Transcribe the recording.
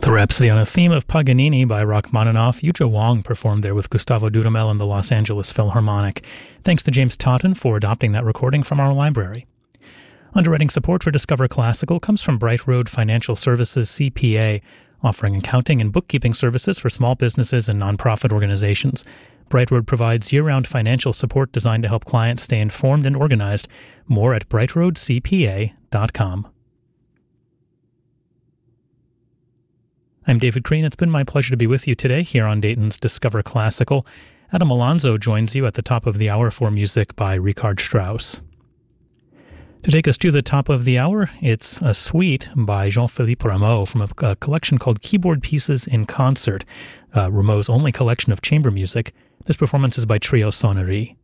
A Rhapsody on a Theme of Paganini by Rachmaninoff. Yuja Wong performed there with Gustavo Dudamel and the Los Angeles Philharmonic. Thanks to James Totten for adopting that recording from our library. Underwriting support for Discover Classical comes from Bright Road Financial Services, CPA, offering accounting and bookkeeping services for small businesses and nonprofit organizations. Bright Road provides year-round financial support designed to help clients stay informed and organized. More at brightroadcpa.com. I'm David Crean. It's been my pleasure to be with you today here on Dayton's Discover Classical. Adam Alonso joins you at the top of the hour for music by Richard Strauss. To take us to the top of the hour, it's a suite by Jean-Philippe Rameau from a collection called Keyboard Pieces in Concert, Rameau's only collection of chamber music. This performance is by Trio Sonnerie.